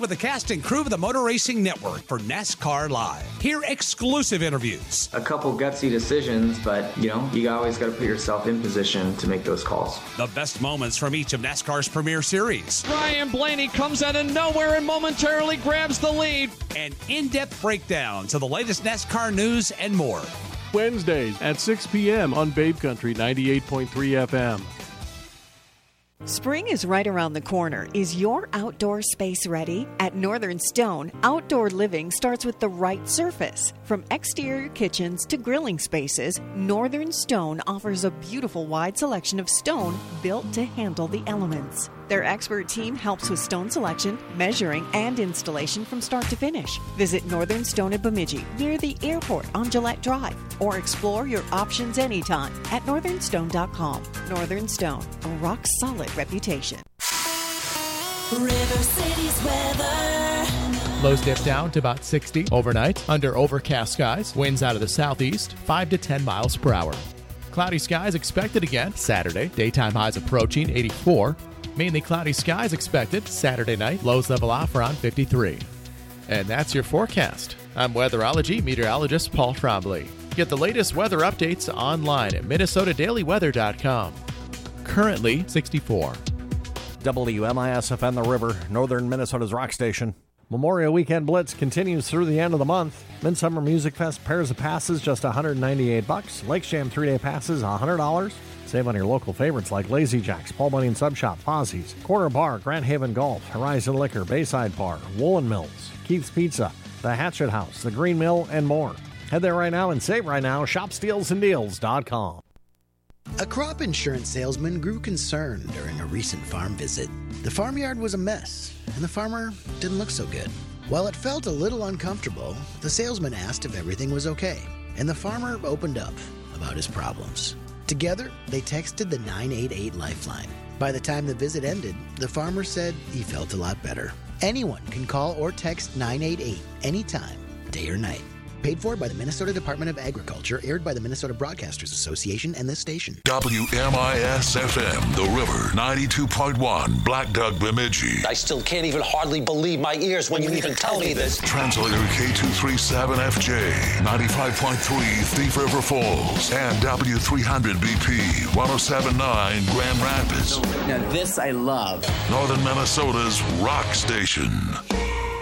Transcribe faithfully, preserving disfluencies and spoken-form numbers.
with the cast and crew of the Motor Racing Network for NASCAR Live. Hear exclusive interviews. A couple gutsy decisions, but, you know, you always got to put yourself in position to make those calls. The best moments from each of NASCAR's premier series. Ryan Blaney comes out of nowhere and momentarily grabs the lead. And in-depth breakdowns of the latest NASCAR news and more. Wednesdays at six p.m. on Babe Country ninety-eight point three F M. Spring is right around the corner. Is your outdoor space ready? At Northern Stone, outdoor living starts with the right surface. From exterior kitchens to grilling spaces, Northern Stone offers a beautiful wide selection of stone built to handle the elements. Their expert team helps with stone selection, measuring, and installation from start to finish. Visit Northern Stone at Bemidji, near the airport on Gillette Drive, or explore your options anytime at northern stone dot com. Northern Stone, a rock-solid reputation. River City's weather. Lows dip down to about sixty overnight under overcast skies. Winds out of the southeast, five to ten miles per hour. Cloudy skies expected again Saturday. Daytime highs approaching eighty-four. Mainly cloudy skies expected Saturday night. Lows level off around fifty-three. And that's your forecast. I'm weatherology meteorologist Paul Trombley. Get the latest weather updates online at minnesota daily weather dot com. Currently sixty-four. W M I S F N The River, Northern Minnesota's rock station. Memorial Weekend Blitz continues through the end of the month. Midsummer Music Fest pairs of passes just one hundred ninety-eight bucks. Lakes Jam three-day passes one hundred dollars. Save on your local favorites like Lazy Jacks, Paul Bunyan Sub Shop, Fozzie's, Corner Bar, Grand Haven Golf, Horizon Liquor, Bayside Bar, Woolen Mills, Keith's Pizza, The Hatchet House, The Green Mill, and more. Head there right now and save right now. shop steals and deals dot com. A crop insurance salesman grew concerned during a recent farm visit. The farmyard was a mess, and the farmer didn't look so good. While it felt a little uncomfortable, the salesman asked if everything was okay, and the farmer opened up about his problems. Together, they texted the nine eight eight Lifeline. By the time the visit ended, the farmer said he felt a lot better. Anyone can call or text nine eight eight anytime, day or night. Paid for by the Minnesota Department of Agriculture, aired by the Minnesota Broadcasters Association and this station. W M I S F M, The River, ninety-two point one, Black Duck, Bemidji. I still can't even hardly believe my ears when you even tell me this. Translator K two thirty-seven F J, ninety-five point three, Thief River Falls, and W three hundred B P, one oh seven point nine, Grand Rapids. Now this I love. Northern Minnesota's rock station.